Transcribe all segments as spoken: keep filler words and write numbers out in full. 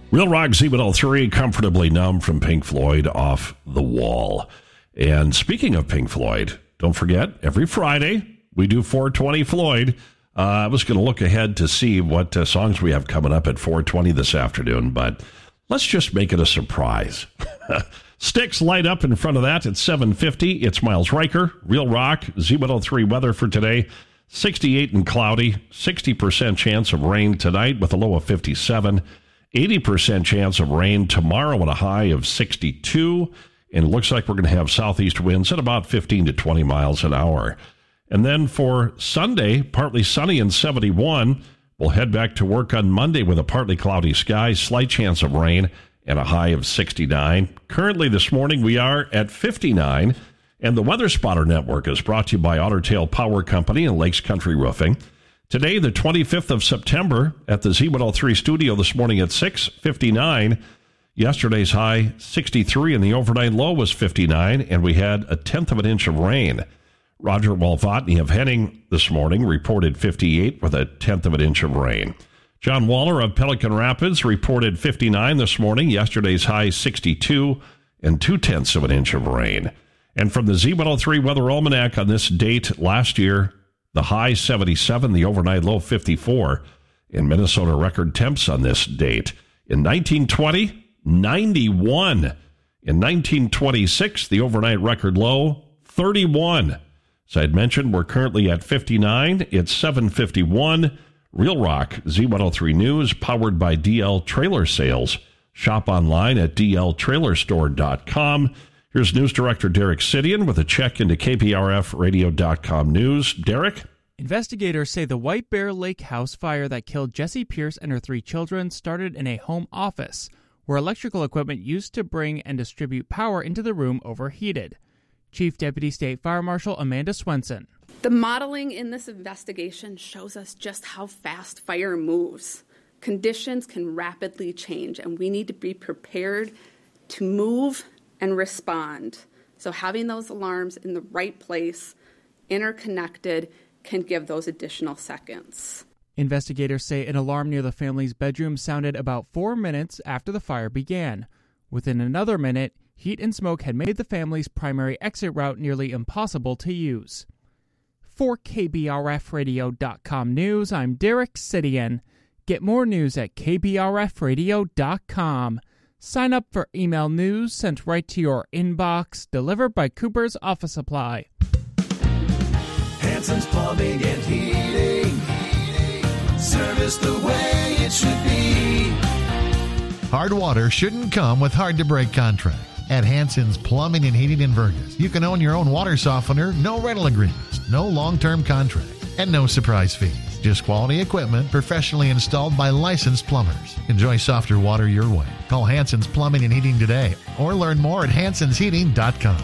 Real Rock Z one oh three, Comfortably Numb from Pink Floyd, Off the Wall. And speaking of Pink Floyd, don't forget, every Friday we do four twenty Floyd. Uh, I was going to look ahead to see what uh, songs we have coming up at four twenty this afternoon, but let's just make it a surprise. Sticks light up in front of that at seven fifty. It's Miles Riker, Real Rock, Z one oh three weather for today. sixty-eight and cloudy, sixty percent chance of rain tonight with a low of fifty-seven. eighty percent chance of rain tomorrow at a high of sixty-two. And it looks like we're going to have southeast winds at about fifteen to twenty miles an hour. And then for Sunday, partly sunny and seventy-one. We'll head back to work on Monday with a partly cloudy sky, slight chance of rain, and a high of sixty-nine. Currently this morning, we are at fifty-nine. And the Weather Spotter Network is brought to you by Otter Tail Power Company and Lakes Country Roofing. Today, the twenty-fifth of September, at the Z one oh three studio this morning at six fifty-nine. Yesterday's high, sixty-three, and the overnight low was fifty-nine, and we had a tenth of an inch of rain. Roger Walvotny of Henning this morning reported fifty-eight with a tenth of an inch of rain. John Waller of Pelican Rapids reported fifty-nine this morning. Yesterday's high, sixty-two, and two-tenths of an inch of rain. And from the Z one oh three Weather Almanac on this date last year, the high seventy-seven, the overnight low fifty-four. In Minnesota, record temps on this date. In nineteen twenty, ninety-one. In nineteen twenty-six, the overnight record low, thirty-one. As I'd mentioned, we're currently at fifty-nine. It's seven fifty-one. Real Rock Z one oh three News, powered by D L Trailer Sales. Shop online at d l trailer store dot com. Here's News Director Derek Sidian with a check into K P R F radio dot com news. Derek? Investigators say the White Bear Lake house fire that killed Jessie Pierce and her three children started in a home office, where electrical equipment used to bring and distribute power into the room overheated. Chief Deputy State Fire Marshal Amanda Swenson. The modeling in this investigation shows us just how fast fire moves. Conditions can rapidly change, and we need to be prepared to move and respond. So having those alarms in the right place, interconnected, can give those additional seconds. Investigators say an alarm near the family's bedroom sounded about four minutes after the fire began. Within another minute, heat and smoke had made the family's primary exit route nearly impossible to use. For K B R F radio dot com news, I'm Derek Sidian. Get more news at k b r f radio dot com. Sign up for email news sent right to your inbox, delivered by Cooper's Office Supply. Hanson's Plumbing and Heating. Service the way it should be. Hard water shouldn't come with hard-to-break contracts. At Hanson's Plumbing and Heating in Vergas, you can own your own water softener, no rental agreements, no long-term contracts, and no surprise fees. Just quality equipment professionally installed by licensed plumbers. Enjoy softer water your way. Call Hanson's Plumbing and Heating today or learn more at hansons heating dot com.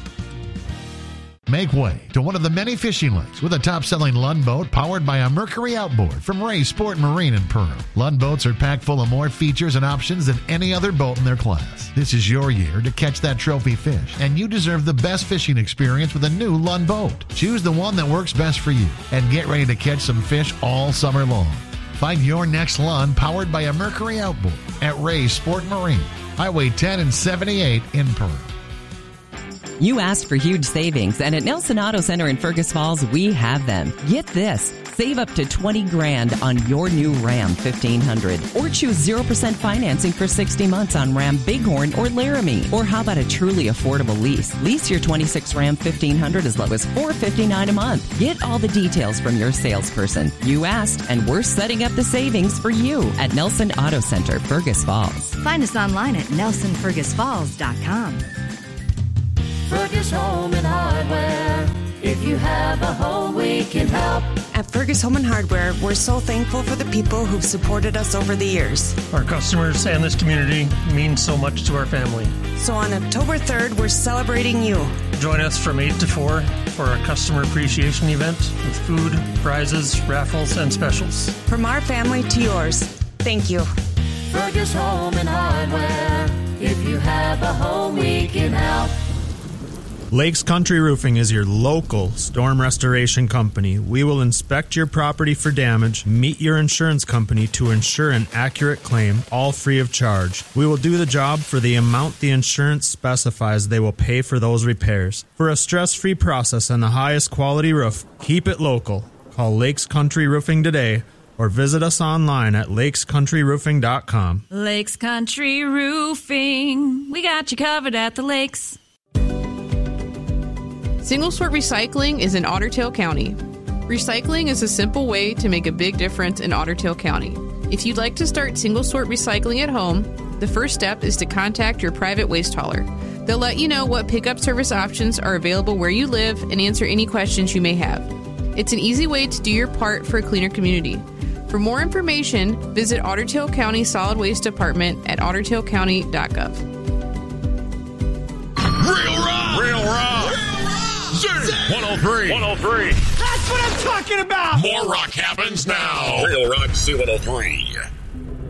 Make way to one of the many fishing lakes with a top-selling Lund boat powered by a Mercury outboard from Ray Sport Marine in Pearl. Lund boats are packed full of more features and options than any other boat in their class. This is your year to catch that trophy fish, and you deserve the best fishing experience with a new Lund boat. Choose the one that works best for you and get ready to catch some fish all summer long. Find your next Lund powered by a Mercury outboard at Ray Sport Marine, Highway ten and seventy-eight in Pearl. You asked for huge savings, and at Nelson Auto Center in Fergus Falls, we have them. Get this. Save up to twenty grand on your new Ram fifteen hundred. Or choose zero percent financing for sixty months on Ram Bighorn or Laramie. Or how about a truly affordable lease? Lease your twenty-six Ram fifteen hundred as low as four hundred fifty-nine dollars a month. Get all the details from your salesperson. You asked, and we're setting up the savings for you at Nelson Auto Center, Fergus Falls. Find us online at nelson fergus falls dot com. Fergus Home and Hardware. If you have a home, we can help. At Fergus Home and Hardware, we're so thankful for the people who've supported us over the years. Our customers and this community mean so much to our family. So on October third, we're celebrating you. Join us from eight to four for our customer appreciation event with food, prizes, raffles, and specials. From our family to yours, thank you. Fergus Home and Hardware. If you have a home, we can help. Lakes Country Roofing is your local storm restoration company. We will inspect your property for damage, meet your insurance company to ensure an accurate claim, all free of charge. We will do the job for the amount the insurance specifies they will pay for those repairs. For a stress-free process and the highest quality roof, keep it local. Call Lakes Country Roofing today or visit us online at lakes country roofing dot com. Lakes Country Roofing. We got you covered at the lakes. Single Sort Recycling is in Otter Tail County. Recycling is a simple way to make a big difference in Otter Tail County. If you'd like to start single sort recycling at home, the first step is to contact your private waste hauler. They'll let you know what pickup service options are available where you live and answer any questions you may have. It's an easy way to do your part for a cleaner community. For more information, visit Otter Tail County Solid Waste Department at otter tail county dot gov. Real rock! Real rock! one oh three. one oh three. That's what I'm talking about! More rock happens now. Real Rock C one oh three.